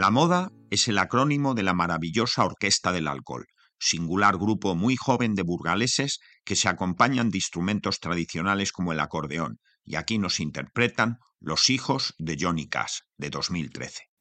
La moda es el acrónimo de la maravillosa Orquesta del Alcohol, singular grupo muy joven de burgaleses que se acompañan de instrumentos tradicionales como el acordeón, y aquí nos interpretan Los hijos de Johnny Cash, de 2013.